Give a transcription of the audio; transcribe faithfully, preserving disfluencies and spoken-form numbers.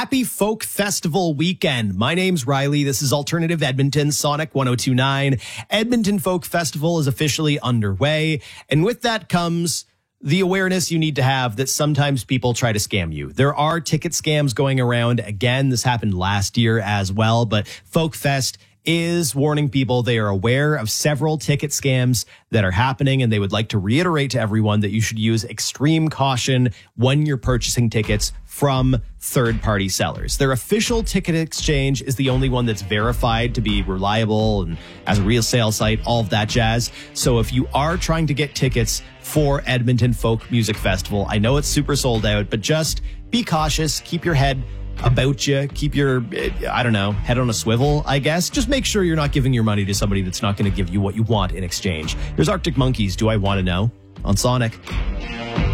Happy Folk Festival weekend. My name's Riley. This is Alternative Edmonton, Sonic one oh two point nine. Edmonton Folk Festival is officially underway. And with that comes the awareness you need to have that sometimes people try to scam you. There are ticket scams going around. Again, this happened last year as well, but Folk Fest is warning people they are aware of several ticket scams that are happening, and they would like to reiterate to everyone that you should use extreme caution when you're purchasing tickets from third-party sellers. Their official ticket exchange is the only one that's verified to be reliable and as a real sale site, all of that jazz. So if you are trying to get tickets for Edmonton Folk Music Festival, I know it's super sold out, but just be cautious, keep your head about you, keep your, I don't know, head on a swivel, I guess. Just make sure you're not giving your money to somebody that's not going to give you what you want in exchange. There's Arctic Monkeys, Do I Want to Know? On Sonic.